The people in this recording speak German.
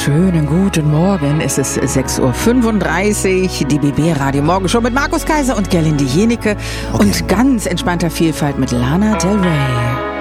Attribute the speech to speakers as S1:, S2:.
S1: wunderschönen guten Morgen. Es ist 6.35 Uhr, die BB Radio Morgenshow mit Markus Kaiser und Gerlinde Jenike und ganz entspannter Vielfalt mit Lana Del Rey.